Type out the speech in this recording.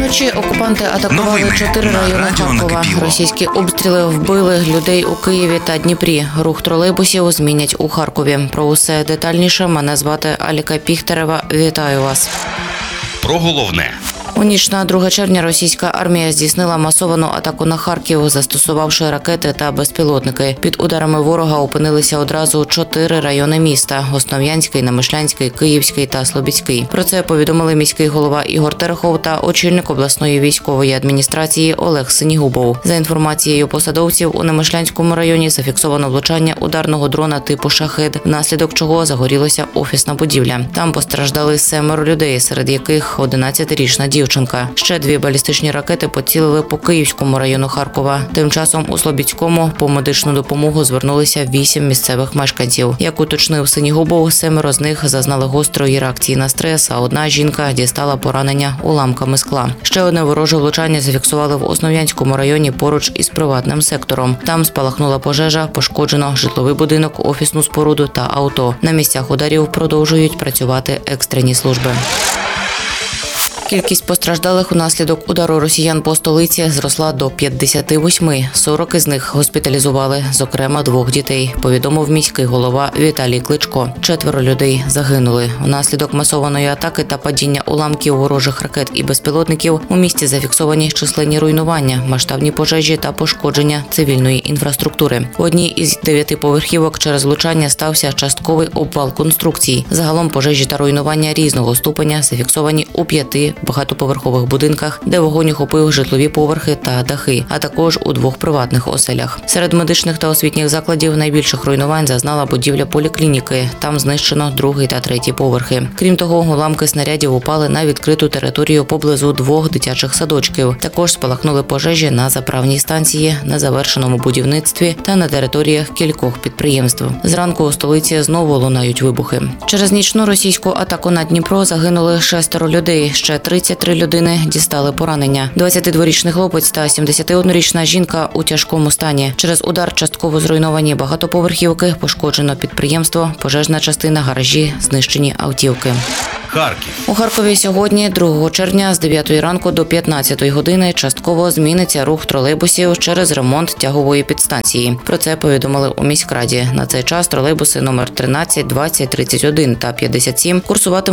Вночі окупанти атакували Новини 4 на райони радіо Харкова. «Накипіло». Російські обстріли вбили людей у Києві та Дніпрі. Рух тролейбусів змінять у Харкові. Про усе детальніше мене звати Аліка Піхтерева. Вітаю вас. Про головне. У ніч на 2 червня російська армія здійснила масовану атаку на Харків, застосувавши ракети та безпілотники. Під ударами ворога опинилися одразу 4 райони міста – Основ'янський, Немишлянський, Київський та Слобідський. Про це повідомили міський голова Ігор Терехов та очільник обласної військової адміністрації Олег Синігубов. За інформацією посадовців, у Немишлянському районі зафіксовано влучання ударного дрона типу «Шахед», внаслідок чого загорілася офісна будівля. Там постраждали 7 людей, серед яких 11-річна дівчинка. Ще 2 балістичні ракети поцілили по Київському району Харкова. Тим часом у Слобідському по медичну допомогу звернулися 8 місцевих мешканців. Як уточнив Синігубов, 7 з них зазнали гострої реакції на стрес, а одна жінка дістала поранення уламками скла. Ще одне вороже влучання зафіксували в Основ'янському районі поруч із приватним сектором. Там спалахнула пожежа, пошкоджено житловий будинок, офісну споруду та авто. На місцях ударів продовжують працювати екстрені служби. Кількість постраждалих унаслідок удару росіян по столиці зросла до 58. 40 із них госпіталізували, зокрема 2 дітей, повідомив міський голова Віталій Кличко. 4 людей загинули. Унаслідок масованої атаки та падіння уламків ворожих ракет і безпілотників у місті зафіксовані численні руйнування, масштабні пожежі та пошкодження цивільної інфраструктури. В одній із 9 поверхівок через влучання стався частковий обвал конструкцій. Загалом пожежі та руйнування різного ступеня зафіксовані у 5 багатоповерхових будинках, де вогонь охопив житлові поверхи та дахи, а також у 2 приватних оселях. Серед медичних та освітніх закладів найбільших руйнувань зазнала будівля поліклініки. Там знищено 2 та 3 поверхи. Крім того, уламки снарядів упали на відкриту територію поблизу 2 дитячих садочків. Також спалахнули пожежі на заправній станції, на завершеному будівництві та на територіях кількох підприємств. Зранку у столиці знову лунають вибухи. Через нічну російську атаку на Дніпро загинули 6 людей. Ще 33 людини дістали поранення. 22-річний хлопець та 71-річна жінка у тяжкому стані. Через удар частково зруйновані багатоповерхівки, пошкоджено підприємство, пожежна частина, гаражі, знищені автівки. Харків. У Харкові сьогодні, 2 червня, з 9 ранку до 15 години частково зміниться рух тролейбусів через ремонт тягової підстанції. Про це повідомили у міськраді. На цей час тролейбуси номер 13, 20, 31 та 57 курсуватимуть